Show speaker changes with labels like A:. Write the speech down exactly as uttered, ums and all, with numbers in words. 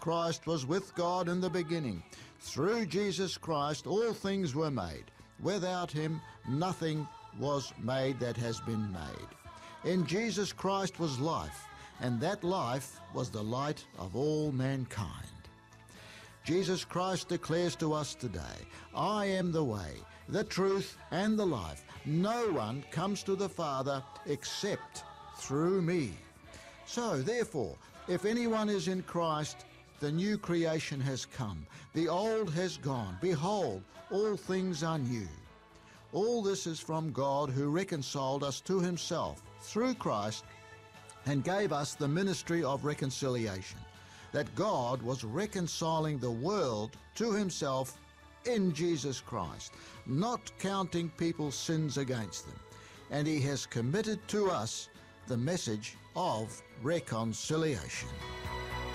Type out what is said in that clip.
A: Christ was with God in the beginning. Through Jesus Christ all things were made. Without him nothing was made that has been made. In Jesus Christ was life, and that life was the light of all mankind. Jesus Christ declares to us today, I am the way, the truth, and the life. No one comes to the Father except through me. So, therefore, if anyone is in Christ, the new creation has come. The old has gone. Behold, all things are new. All this is from God, who reconciled us to himself through Christ and gave us the ministry of reconciliation, that God was reconciling the world to himself in Jesus Christ, not counting people's sins against them. And he has committed to us the message of reconciliation.